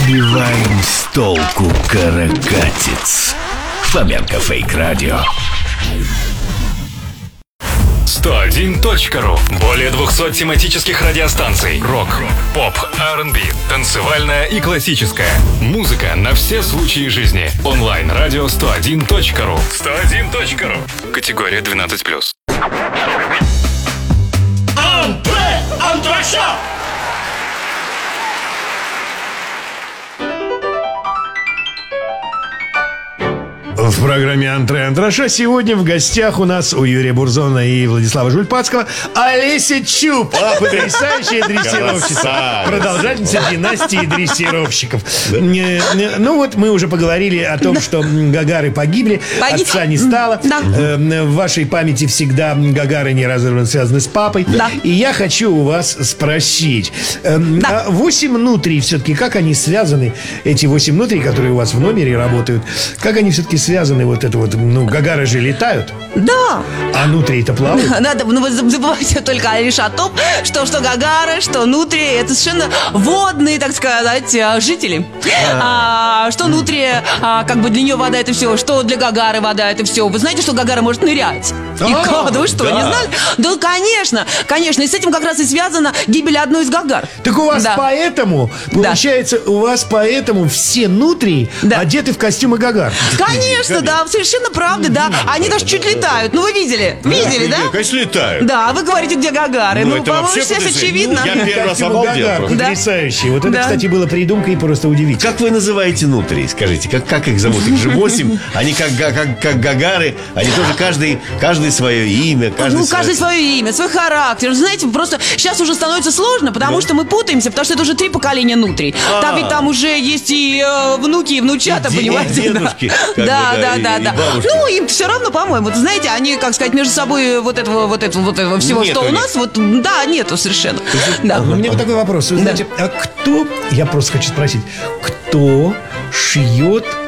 Сбиваем с толку каракатиц. Фоменко Фейк Радио. 101.ru. Более 200 тематических радиостанций. Рок, поп, R&B, танцевальная и классическая. Музыка на все случаи жизни. Онлайн-радио 101.ru. 101.ru. Категория 12+. Антраша! В программе «Антраша» сегодня в гостях у нас у Юрия Бурзона и Владислава Жульпацкого Олеся Чуб, потрясающая дрессировщица, продолжательница династии дрессировщиков. Ну вот мы уже поговорили о том, что Гагары погибли, отца не стало. Да. В вашей памяти всегда Гагары неразрывно связаны с папой. Да. И я хочу у вас спросить. 8 нутрий все-таки, как они связаны, эти 8 нутрий, которые у вас в номере работают, как они все-таки связаны, вот это вот, Гагары же летают. Да. А нутрии-то плавают. Надо, вы забывайте только лишь о том, что Гагары, что нутрии, это совершенно водные, так сказать, жители. Что нутрия, как бы для нее вода это все, что для Гагары вода это все. Вы знаете, что Гагара может нырять? И как? Вы что, не знали? Да, конечно. И с этим как раз и связана гибель одной из Гагар. Так у вас поэтому, получается, у вас поэтому все нутрии одеты в костюмы Гагар. Конечно, да, совершенно правда, да. Они даже чуть летают. Ну, вы видели, да? Конечно, летают. Да, вы говорите, где Гагары. Ну, Ну, это по-моему, вообще сейчас потрясающе. очевидно. Я первый раз обалдел Гагар, просто. потрясающие. Вот это, Да. кстати, было придумкой просто удивительно. Как вы называете нутрий? Скажите, как их зовут? Их же 8. Они как Гагары. Они тоже каждый свое имя. Каждый свое имя, свой характер. Знаете, просто сейчас уже становится сложно, потому что мы путаемся, потому что это уже 3 поколения нутрий. Ведь там уже есть и внуки, и внучата, И понимаете? дедушки, как бы, Да. и бабушки. Ну, им все равно, по-моему. Вы знаете, они, как сказать, между собой вот этого всего, Нету что у у них. нас, нету совершенно. Да. У меня вот такой вопрос. Вы знаете, а кто, я просто хочу спросить, кто шьет